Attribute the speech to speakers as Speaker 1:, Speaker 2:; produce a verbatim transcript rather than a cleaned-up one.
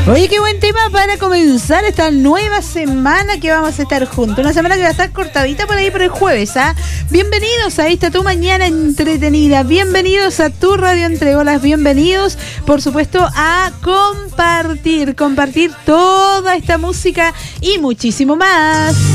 Speaker 1: Oye, qué buen tema para comenzar esta nueva semana que vamos a estar juntos. Una semana que va a estar cortadita por ahí por el jueves, ¿ah? Bienvenidos a esta tu mañana entretenida. Bienvenidos a tu radio entre olas. Bienvenidos, por supuesto, a compartir, compartir toda esta música y muchísimo más.